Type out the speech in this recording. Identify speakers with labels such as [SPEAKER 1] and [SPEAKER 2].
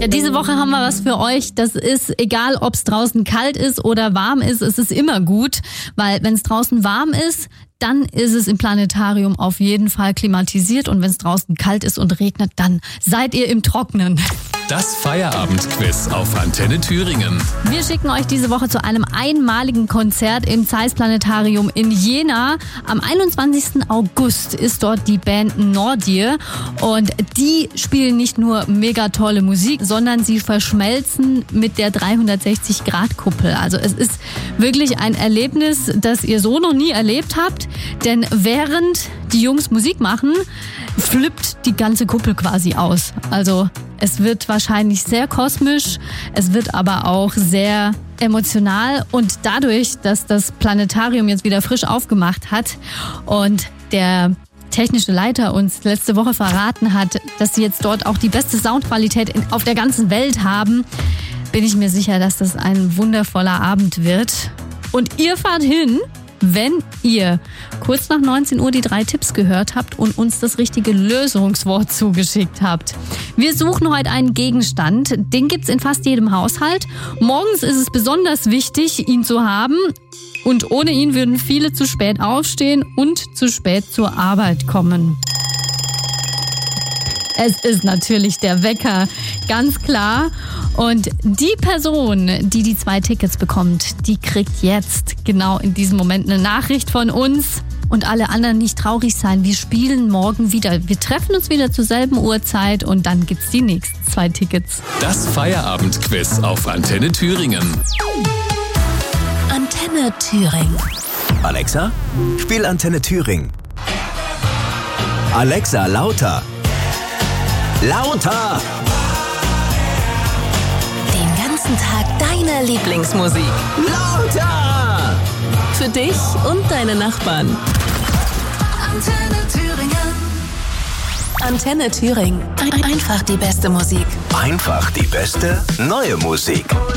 [SPEAKER 1] Ja, diese Woche haben wir was für euch. Das ist egal, ob es draußen kalt ist oder warm ist, es ist immer gut, weil wenn es draußen warm ist, dann ist es im Planetarium auf jeden Fall klimatisiert und wenn es draußen kalt ist und regnet, dann seid ihr im Trockenen.
[SPEAKER 2] Das Feierabendquiz auf Antenne Thüringen.
[SPEAKER 1] Wir schicken euch diese Woche zu einem einmaligen Konzert im Zeiss Planetarium in Jena. Am 21. August ist dort die Band Nordir und die spielen nicht nur mega tolle Musik, sondern sie verschmelzen mit der 360-Grad-Kuppel. Also es ist wirklich ein Erlebnis, das ihr so noch nie erlebt habt, denn während die Jungs Musik machen, flippt die ganze Kuppel quasi aus. Also es wird wahrscheinlich sehr kosmisch, es wird aber auch sehr emotional und dadurch, dass das Planetarium jetzt wieder frisch aufgemacht hat und der technische Leiter uns letzte Woche verraten hat, dass sie jetzt dort auch die beste Soundqualität auf der ganzen Welt haben, bin ich mir sicher, dass das ein wundervoller Abend wird. Und ihr fahrt hin, wenn ihr kurz nach 19 Uhr die 3 Tipps gehört habt und uns das richtige Lösungswort zugeschickt habt. Wir suchen heute einen Gegenstand, den gibt's in fast jedem Haushalt. Morgens ist es besonders wichtig, ihn zu haben. Und ohne ihn würden viele zu spät aufstehen und zu spät zur Arbeit kommen. Es ist natürlich der Wecker, ganz klar. Und die Person, die 2 Tickets bekommt, die kriegt jetzt genau in diesem Moment eine Nachricht von uns. Und alle anderen nicht traurig sein, wir spielen morgen wieder. Wir treffen uns wieder zur selben Uhrzeit und dann gibt's die nächsten 2 Tickets.
[SPEAKER 2] Das Feierabendquiz auf Antenne Thüringen.
[SPEAKER 3] Antenne Thüringen.
[SPEAKER 4] Alexa, spiel Antenne Thüringen. Alexa, lauter. Lauter!
[SPEAKER 3] Den ganzen Tag deine Lieblingsmusik.
[SPEAKER 4] Lauter!
[SPEAKER 3] Für dich und deine Nachbarn. Antenne Thüringen. Antenne Thüringen. Einfach die beste Musik.
[SPEAKER 4] Einfach die beste neue Musik.